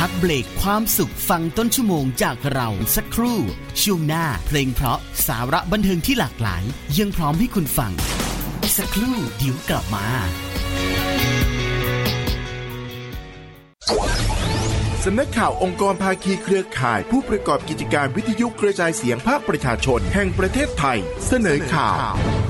พักเบรกความสุขฟังต้นชั่วโมงจากเราสักครู่ช่วงหน้าเพลงเพราะสาระบันเทิงที่หลากหลายยังพร้อมให้คุณฟังสักครู่เดี๋ยวกลับมาสำนักข่าวองค์กรภาคีเครือข่ายผู้ประกอบกิจการวิทยุกระจายเสียงภาคประชาชนแห่งประเทศไทยเสนอข่าว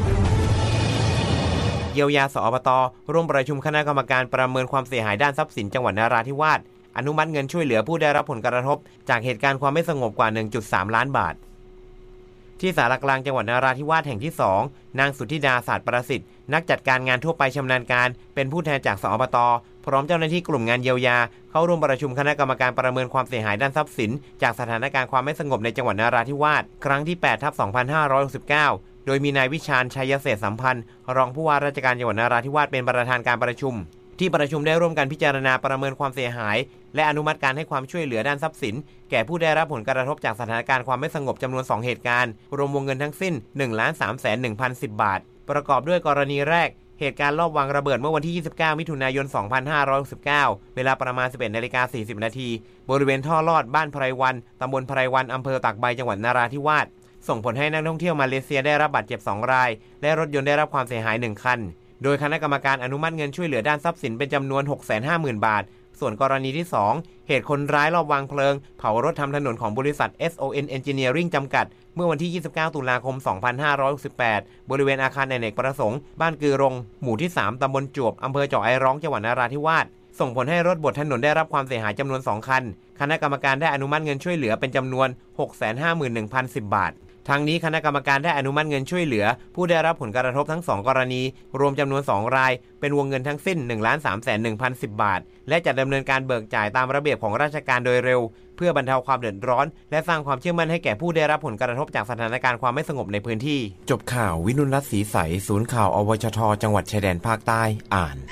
เยียวยาสอบต.ร่วมประชุมคณะกรรมการประเมินความเสียหายด้านทรัพย์สินจังหวัดนราธิวาสอนุมัติเงินช่วยเหลือผู้ได้รับผลกระทบจากเหตุการณ์ความไม่สงบกว่า 1.3 ล้านบาทที่ศาลากลางจังหวัดนราธิวาสแห่งที่2นางสุทธิดาศาสตร์ประสิทธิ์นักจัดการงานทั่วไปชำนาญการเป็นผู้แทนจากสอบต.พร้อมเจ้าหน้าที่กลุ่มงานเยียวยาเข้าร่วมประชุมคณะกรรมการประเมินความเสียหายด้านทรัพย์สินจากสถานการณ์ความไม่สงบในจังหวัดนราธิวาสครั้งที่ 8/2569 โดยมีนายวิชาญชัยเศรษฐสัมพันธ์รองผู้ว่าราชการจังหวัดนราธิวาสเป็นประธานการประชุมที่ประชุมได้ร่วมกันพิจารณาประเมินความเสียหายและอนุมัติการให้ความช่วยเหลือด้านทรัพย์สินแก่ผู้ได้รับผลกระทบจากสถานการณ์ความไม่สงบจำนวน2เหตุการณ์รวมวงเงินทั้งสิ้น 1,310,010 บาทประกอบด้วยกรณีแรกเหตุการณ์ลอบวางระเบิดเมื่อวันที่29มิถุนายน2569เวลาประมาณ 11:40 น.บริเวณท่อลอดบ้านไพรวันตำบลไพรวันอำเภอตากใบจังหวัดนราธิวาสส่งผลให้นักท่องเที่ยวมาเลเซียได้รับบาดเจ็บ2รายและรถยนต์ได้รับความเสียหาย1คันโดยคณะกรรมการอนุมัติเงินช่วยเหลือด้านทรัพย์สินเป็นจำนวน 650,000 บาทส่วนกรณีที่2เหตุคนร้ายลอบวางเพลิงเผารถทำถนนของบริษัท SON Engineering จำกัดเมื่อวันที่29ตุลาคม2568บริเวณอาคารอเนกประสงค์บ้านกือรงหมู่ที่3ตำบลจวบอำเภอเจาะไอร้องจังหวัดนราธิวาสส่งผลให้รถบดถนนได้รับความเสียหายจำนวน2คันคณะกรรมการได้อนุมัติเงินช่วยเหลือเป็นจำนวน 651,010 บาททั้งนี้คณะกรรมการได้อนุมัติเงินช่วยเหลือผู้ได้รับผลกระทบทั้ง2กรณีรวมจำนวน2รายเป็นวงเงินทั้งสิ้น 1,310,010 บาทและจะดำเนินการเบิกจ่ายตามระเบียบของราชการโดยเร็วเพื่อบรรเทาความเดือดร้อนและสร้างความเชื่อมั่นให้แก่ผู้ได้รับผลกระทบจากสถานการณ์ความไม่สงบในพื้นที่จบข่าววินุรัตน์ศรีใสศูนย์ข่าวอวชทจังหวัดชายแดนภาคใต้อ่าน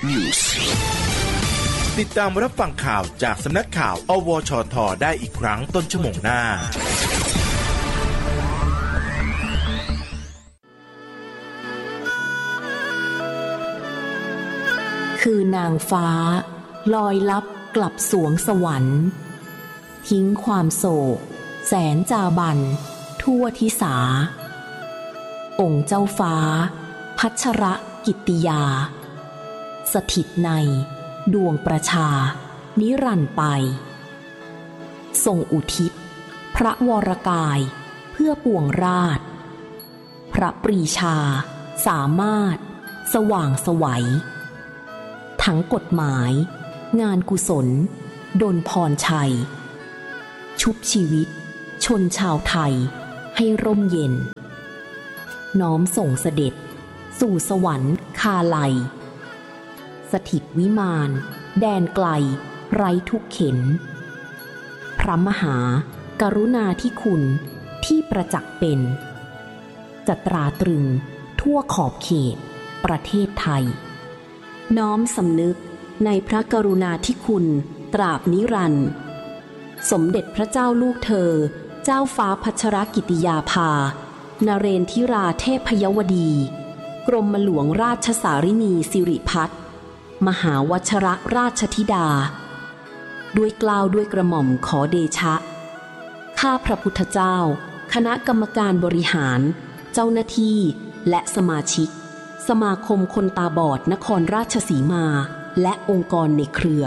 ติดตามรับฟังข่าวจากสำนักข่าวอวชทได้อีกครั้งต้นชั่วโมงหน้าคือนางฟ้าลอยลับกลับสวงสวรรค์ทิ้งความโศกแสนจาบันทั่วทิสาองค์เจ้าฟ้าพัชรกิตติยาสถิตในดวงประชานิรันดร์ไปทรงอุทิศพระวรกายเพื่อปวงราชพระปรีชาสามารถสว่างไสวทั้งกฎหมายงานกุศลดลพรชัยชุบชีวิตชนชาวไทยให้ร่มเย็นน้อมส่งเสด็จสู่สวรรค์คาไลสถิตวิมานแดนไกลไร้ทุกเข็ญพระมหากรุณาธิคุณที่ประจักษ์เป็นจะตราตรึงทั่วขอบเขตประเทศไทยน้อมสำนึกในพระกรุณาธิคุณตราบนิรันดร์สมเด็จพระเจ้าลูกเธอเจ้าฟ้าพัชรกิติยาภานเรนทิราเทพยวดีกรมหลวงราชสารินีสิริพัฒน์มหาวชรราชธิดาด้วยเกล้าด้วยกระหม่อมขอเดชะข้าพระพุทธเจ้าคณะกรรมการบริหารเจ้าหน้าที่และสมาชิกสมาคมคนตาบอดนครราชสีมาและองค์กรในเครือ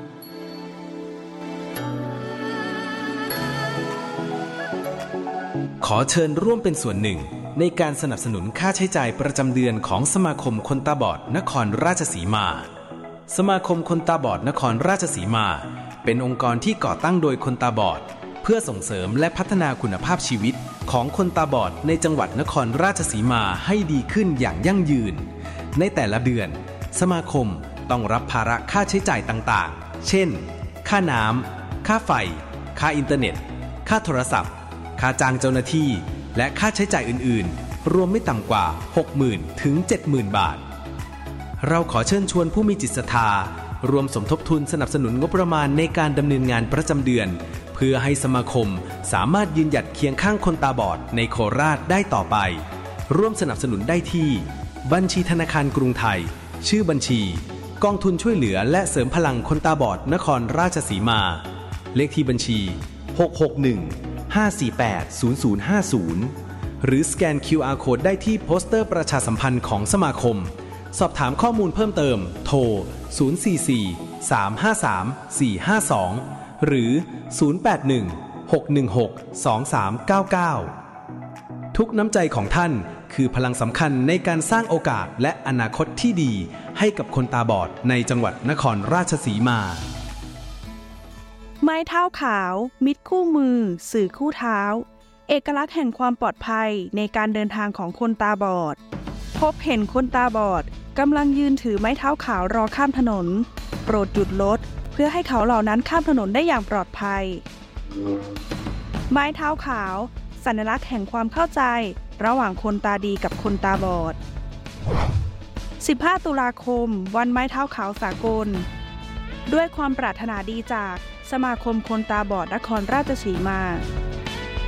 ขอเชิญร่วมเป็นส่วนหนึ่งในการสนับสนุนค่าใช้จ่ายประจำเดือนของสมาคมคนตาบอดนครราชสีมาสมาคมคนตาบอดนครราชสีมาเป็นองค์กรที่ก่อตั้งโดยคนตาบอดเพื่อส่งเสริมและพัฒนาคุณภาพชีวิตของคนตาบอดในจังหวัดนครราชสีมาให้ดีขึ้นอย่างยั่งยืนในแต่ละเดือนสมาคมต้องรับภาระค่าใช้จ่ายต่างๆเช่นค่าน้ำค่าไฟค่าอินเทอร์เน็ตค่าโทรศัพท์ค่าจ้างเจ้าหน้าที่และค่าใช้จ่ายอื่นๆรวมไม่ต่ำกว่า 60,000 ถึง 70,000 บาทเราขอเชิญชวนผู้มีจิตศรัทธารวมสมทบทุนสนับสนุนงบประมาณในการดำเนินงานประจำเดือนเพื่อให้สมาคมสามารถยืนหยัดเคียงข้างคนตาบอดในโคราชได้ต่อไปร่วมสนับสนุนได้ที่บัญชีธนาคารกรุงไทยชื่อบัญชีกองทุนช่วยเหลือและเสริมพลังคนตาบอดนครราชสีมาเลขที่บัญชี661-548-0050หรือสแกน QR Code ได้ที่โปสเตอร์ประชาสัมพันธ์ของสมาคมสอบถามข้อมูลเพิ่มเติมโทร044-353-452หรือ081-616-2399ทุกน้ำใจของท่านคือพลังสำคัญในการสร้างโอกาสและอนาคตที่ดีให้กับคนตาบอดในจังหวัดนครราชสีมาไม้เท้าขาวมิตรคู่มือสื่อคู่เท้าเอกลักษณ์แห่งความปลอดภัยในการเดินทางของคนตาบอดพบเห็นคนตาบอดกำลังยืนถือไม้เท้าขาวรอข้ามถนนโปรดหยุดรถเพื่อให้เขาเหล่านั้นข้ามถนนได้อย่างปลอดภัยไม้เท้าขาวสัญลักษณ์แห่งความเข้าใจระหว่างคนตาดีกับคนตาบอด15 ตุลาคมวันไม้เท้าขาวสากลด้วยความปรารถนาดีจากสมาคมคนตาบอดนครราชสีมา